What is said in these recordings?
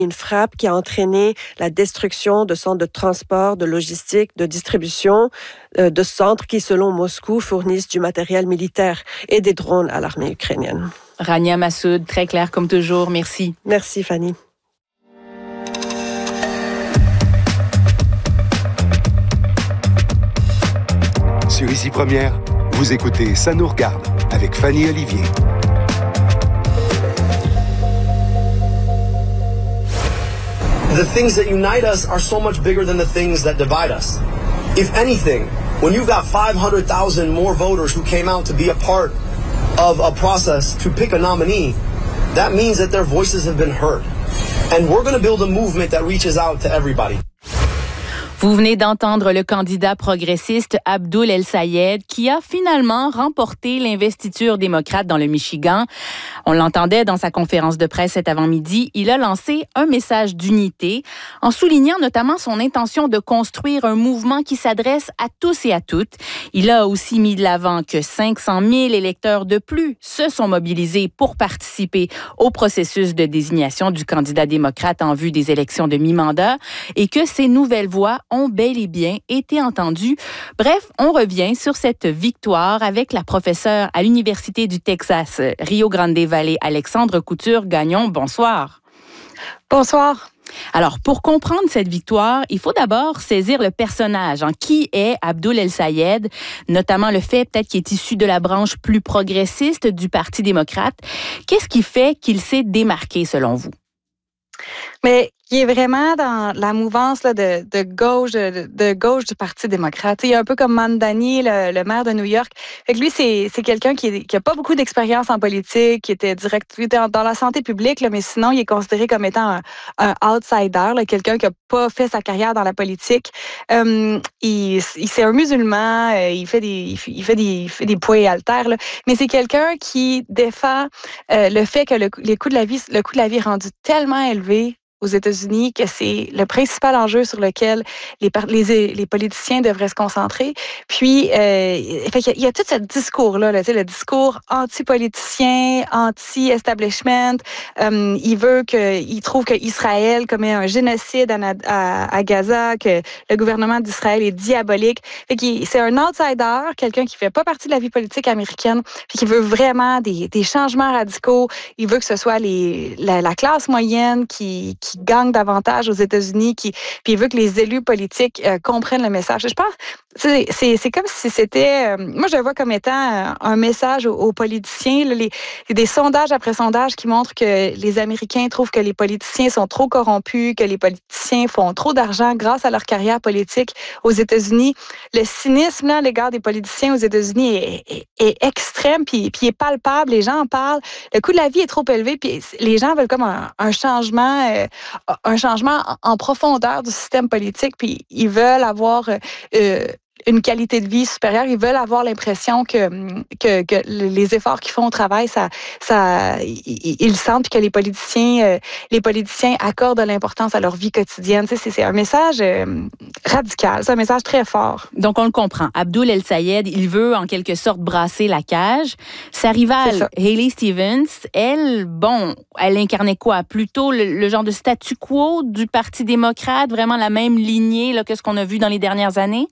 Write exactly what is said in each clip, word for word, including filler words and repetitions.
Une frappe qui a entraîné la destruction de centres de transport, de logistique, de distribution, euh, de centres qui, selon Moscou, fournissent du matériel militaire et des drones à l'armée ukrainienne. Rania Massoud, très clair comme toujours. Merci. Merci, Fanny. Sur Ici Première, vous écoutez Ça nous regarde avec Fanny Olivier. The things that unite us are so much bigger than the things that divide us. If anything, when you've got five hundred thousand more voters who came out to be a part of a process to pick a nominee, that means that their voices have been heard. And we're going to build a movement that reaches out to everybody. Vous venez d'entendre le candidat progressiste Abdoul El-Sayed qui a finalement remporté l'investiture démocrate dans le Michigan. On l'entendait dans sa conférence de presse cet avant-midi. Il a lancé un message d'unité en soulignant notamment son intention de construire un mouvement qui s'adresse à tous et à toutes. Il a aussi mis de l'avant que cinq cent mille électeurs de plus se sont mobilisés pour participer au processus de désignation du candidat démocrate en vue des élections de mi-mandat et que ces nouvelles voix ont bel et bien été entendues. Bref, on revient sur cette victoire avec la professeure à l'Université du Texas, Rio Grande Valley, Alexandre Couture-Gagnon. Bonsoir. Bonsoir. Alors, pour comprendre cette victoire, il faut d'abord saisir le personnage. Hein. Qui est Abdoul El-Sayed? Notamment le fait peut-être qu'il est issu de la branche plus progressiste du Parti démocrate. Qu'est-ce qui fait qu'il s'est démarqué, selon vous? Mais il est vraiment dans la mouvance là, de, de gauche de, de gauche du Parti démocrate. Il est un peu comme Mamdani, le, le maire de New York. Fait que lui, c'est, c'est quelqu'un qui n'a pas beaucoup d'expérience en politique, qui était direct qui était dans la santé publique, là, mais sinon, il est considéré comme étant un, un outsider, là, quelqu'un qui n'a pas fait sa carrière dans la politique. Um, il, il, c'est un musulman, euh, il, fait des, il, fait des, il fait des poids et haltères, là, mais c'est quelqu'un qui défend euh, le fait que le, les coûts de la vie, le coût de la vie est rendu tellement élevé aux États-Unis, que c'est le principal enjeu sur lequel les, les, les politiciens devraient se concentrer. Puis, euh, fait qu'il y a, il y a tout ce discours-là, là, tu sais, le discours anti-politicien, anti-establishment. Um, il veut que, il trouve qu'Israël commet un génocide à, à, à Gaza, que le gouvernement d'Israël est diabolique. Fait qu'il, c'est un outsider, quelqu'un qui fait pas partie de la vie politique américaine, puis qui veut vraiment des, des changements radicaux. Il veut que ce soit les, la, la classe moyenne qui, qui qui gagne davantage aux États-Unis, qui puis il veut que les élus politiques euh, comprennent le message. Je pense c'est c'est c'est comme si c'était euh, moi je le vois comme étant euh, un message aux, aux politiciens. Là, les, il y a des sondages après sondages qui montrent que les Américains trouvent que les politiciens sont trop corrompus, que les politiciens font trop d'argent grâce à leur carrière politique aux États-Unis. Le cynisme là, à l'égard des politiciens aux États-Unis est, est, est extrême, puis puis est palpable. Les gens en parlent. Le coût de la vie est trop élevé, puis les gens veulent comme un, un changement. Euh, un changement en profondeur du système politique, puis ils veulent avoir euh, une qualité de vie supérieure, ils veulent avoir l'impression que, que, que les efforts qu'ils font au travail, ça, ça, ils, ils le sentent, puis que les politiciens, euh, les politiciens accordent de l'importance à leur vie quotidienne. Tu sais, c'est, c'est un message euh, radical, c'est un message très fort. Donc, on le comprend. Abdoul El-Sayed, il veut en quelque sorte brasser la cage. Sa rivale, Haley Stevens, elle, bon, elle incarnait quoi? Plutôt le, le genre de statu quo du Parti démocrate, vraiment la même lignée là, que ce qu'on a vu dans les dernières années?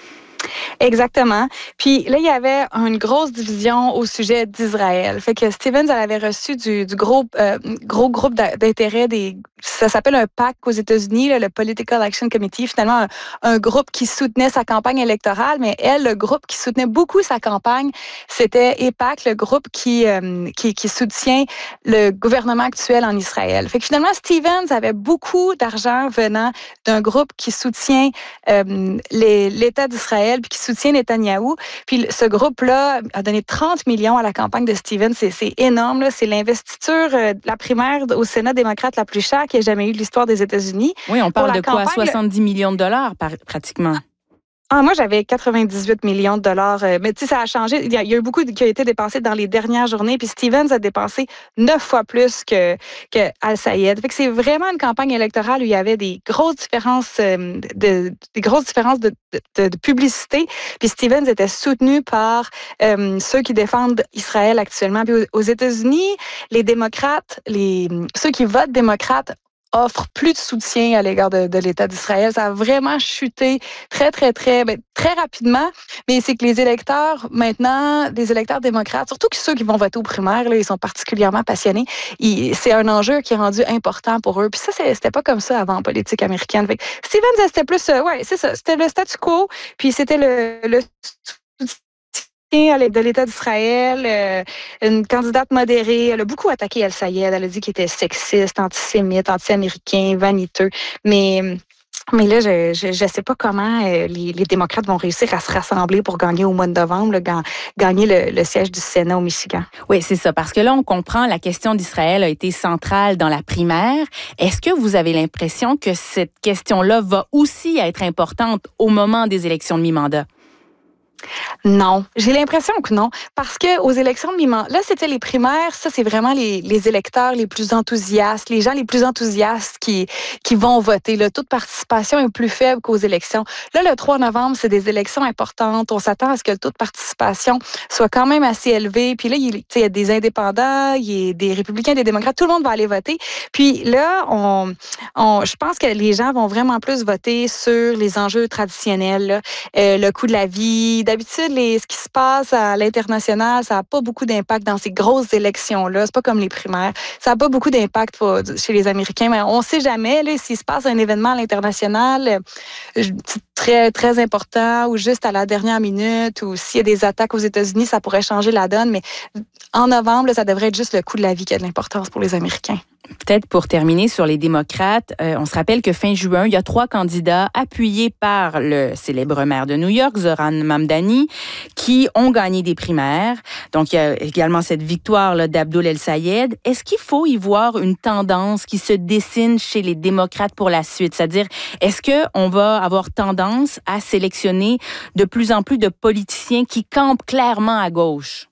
Exactement. Puis là, il y avait une grosse division au sujet d'Israël. Fait que Stevens, elle avait reçu du, du gros, euh, gros groupe d'intérêt des, ça s'appelle un PAC aux États-Unis, là, le Political Action Committee, finalement un, un groupe qui soutenait sa campagne électorale, mais elle, le groupe qui soutenait beaucoup sa campagne, c'était EPAC, le groupe qui, euh, qui, qui soutient le gouvernement actuel en Israël. Fait que finalement, Stevens avait beaucoup d'argent venant d'un groupe qui soutient euh, les, l'État d'Israël, puis qui soutient Netanyahou. Puis ce groupe-là a donné trente millions à la campagne de Stevens. C'est, c'est énorme. Là. C'est l'investiture, euh, la primaire au Sénat démocrate la plus chère qu'il y ait jamais eu de l'histoire des États-Unis. Oui, on parle de quoi? soixante-dix millions de dollars par, pratiquement. Ah, moi, j'avais quatre-vingt-dix-huit millions de dollars. Mais tu sais, ça a changé. Il y a, il y a eu beaucoup qui a été dépensé dans les dernières journées. Puis Stevens a dépensé neuf fois plus que, que Al-Sayed. Fait que c'est vraiment une campagne électorale où il y avait des grosses différences, euh, de, des grosses différences de, de, de publicité. Puis Stevens était soutenu par euh, ceux qui défendent Israël actuellement. Puis aux, aux États-Unis, les démocrates, les, ceux qui votent démocrates, offre plus de soutien à l'égard de, de l'État d'Israël. Ça a vraiment chuté très, très, très, ben, très rapidement. Mais c'est que les électeurs, maintenant, des électeurs démocrates, surtout ceux qui vont voter aux primaires, là, ils sont particulièrement passionnés. Ils, c'est un enjeu qui est rendu important pour eux. Puis ça, c'est, c'était pas comme ça avant en politique américaine. Fait que Stevens, c'était plus, euh, ouais, c'est ça, c'était le statu quo, puis c'était le, le de l'État d'Israël, euh, une candidate modérée. Elle a beaucoup attaqué El-Sayed. Elle a dit qu'il était sexiste, antisémite, anti-américain, vaniteux. Mais, mais là, je ne sais pas comment euh, les, les démocrates vont réussir à se rassembler pour gagner au mois de novembre, là, ga, gagner le, le siège du Sénat au Michigan. Oui, c'est ça. Parce que là, on comprend, la question d'Israël a été centrale dans la primaire. Est-ce que vous avez l'impression que cette question-là va aussi être importante au moment des élections de mi-mandat? Non, j'ai l'impression que non, parce que aux élections de mi-mandat, là c'était les primaires, ça c'est vraiment les, les électeurs les plus enthousiastes, les gens les plus enthousiastes qui qui vont voter. Le taux de participation est plus faible qu'aux élections. Là, le trois novembre, c'est des élections importantes. On s'attend à ce que le taux de participation soit quand même assez élevé. Puis là, il, il y a des indépendants, il y a des républicains, des démocrates, tout le monde va aller voter. Puis là, on, on je pense que les gens vont vraiment plus voter sur les enjeux traditionnels, là. Euh, le coût de la vie. D'habitude, les, ce qui se passe à l'international, ça n'a pas beaucoup d'impact dans ces grosses élections-là. C'est pas comme les primaires. Ça n'a pas beaucoup d'impact pour, chez les Américains. Mais on ne sait jamais là, s'il se passe un événement à l'international euh, très, très important ou juste à la dernière minute ou s'il y a des attaques aux États-Unis, ça pourrait changer la donne. Mais en novembre, là, ça devrait être juste le coût de la vie qui a de l'importance pour les Américains. Peut-être pour terminer sur les démocrates, euh, on se rappelle que fin juin, il y a trois candidats appuyés par le célèbre maire de New York, Zoran Mamdani, qui ont gagné des primaires. Donc, il y a également cette victoire là, d'Abdoul El-Sayed. Est-ce qu'il faut y voir une tendance qui se dessine chez les démocrates pour la suite? C'est-à-dire, est-ce qu'on va avoir tendance à sélectionner de plus en plus de politiciens qui campent clairement à gauche?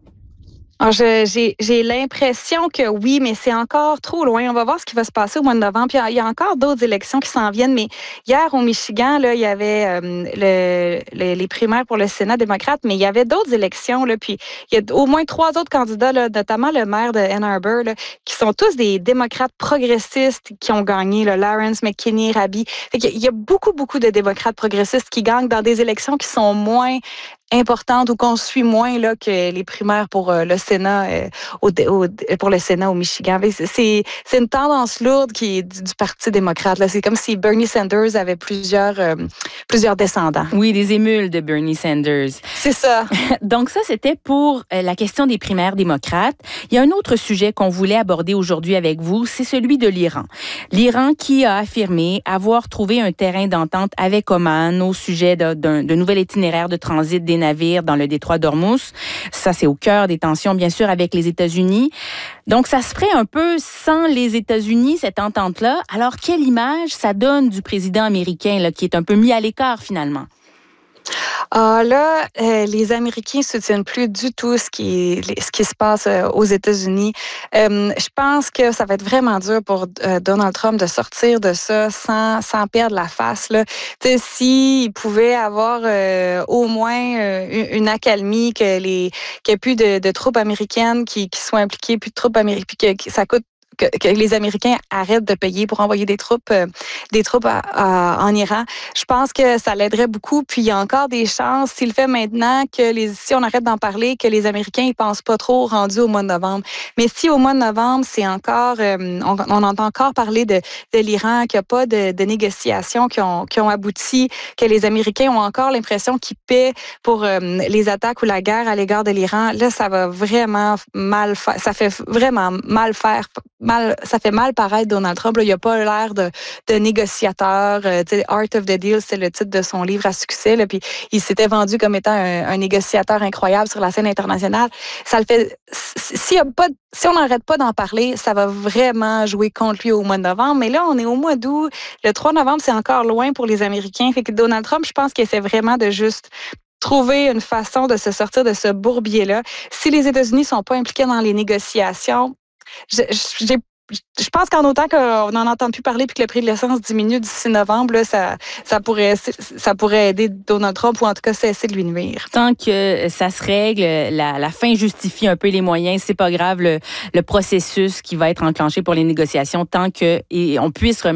Alors, je, j'ai, j'ai l'impression que oui, mais c'est encore trop loin. On va voir ce qui va se passer au mois de novembre. Puis, il y a encore d'autres élections qui s'en viennent. Mais hier, au Michigan, là, il y avait euh, le, le, les primaires pour le Sénat démocrate, mais il y avait d'autres élections. Là, puis, il y a au moins trois autres candidats, là, notamment le maire de Ann Arbor, là, qui sont tous des démocrates progressistes qui ont gagné, là, Lawrence, McKinney, Rabi. Fait qu'il y a beaucoup, beaucoup de démocrates progressistes qui gagnent dans des élections qui sont moins importante ou qu'on suit moins là que les primaires pour euh, le Sénat euh, au, au, pour le Sénat au Michigan. C'est c'est une tendance lourde qui est du, du Parti démocrate là. C'est comme si Bernie Sanders avait plusieurs euh, plusieurs descendants. Oui, des émules de Bernie Sanders. C'est ça. Donc ça c'était pour euh, la question des primaires démocrates. Il y a un autre sujet qu'on voulait aborder aujourd'hui avec vous, c'est celui de l'Iran. L'Iran qui a affirmé avoir trouvé un terrain d'entente avec Oman au sujet d'un de nouvel itinéraire de transit des navires dans le détroit d'Ormuz. Ça, c'est au cœur des tensions, bien sûr, avec les États-Unis. Donc, ça se ferait un peu sans les États-Unis, cette entente-là. Alors, quelle image ça donne du président américain, là, qui est un peu mis à l'écart, finalement? Ah, là, euh, les Américains ne soutiennent plus du tout ce qui, ce qui se passe euh, aux États-Unis. Euh, je pense que ça va être vraiment dur pour euh, Donald Trump de sortir de ça sans, sans perdre la face. Là. Tu sais, s'il pouvait avoir euh, au moins euh, une accalmie, que les qu'il n'y ait plus de, de troupes américaines qui, qui soient impliquées, plus de troupes américaines, que, que ça coûte Que, que les Américains arrêtent de payer pour envoyer des troupes, euh, des troupes à, à, en Iran. Je pense que ça l'aiderait beaucoup. Puis il y a encore des chances, s'il le fait maintenant, que les, si on arrête d'en parler, que les Américains ne pensent pas trop rendu au mois de novembre. Mais si au mois de novembre, c'est encore, euh, on, on entend encore parler de, de l'Iran, qu'il n'y a pas de, de négociations qui ont, qui ont abouti, que les Américains ont encore l'impression qu'ils paient pour euh, les attaques ou la guerre à l'égard de l'Iran, là, ça va vraiment mal faire. Ça fait vraiment mal faire. Mal, ça fait mal paraître Donald Trump. Là, il n'a pas l'air de, de négociateur. Euh, Art of the Deal, c'est le titre de son livre à succès. Là, puis il s'était vendu comme étant un, un négociateur incroyable sur la scène internationale. Ça le fait. Si, y a pas, si on n'arrête pas d'en parler, ça va vraiment jouer contre lui au mois de novembre. Mais là, on est au mois d'août. Le trois novembre, c'est encore loin pour les Américains. Fait que Donald Trump, je pense qu'il essaie vraiment de juste trouver une façon de se sortir de ce bourbier-là. Si les États-Unis ne sont pas impliqués dans les négociations, j'ai je pense qu'en autant qu'on n'en entend plus parler puis que le prix de l'essence diminue d'ici novembre, là, ça, ça, pourrait, ça pourrait aider Donald Trump ou en tout cas cesser de lui nuire. Tant que ça se règle, la, la fin justifie un peu les moyens, c'est pas grave le, le processus qui va être enclenché pour les négociations, tant qu'on puisse remettre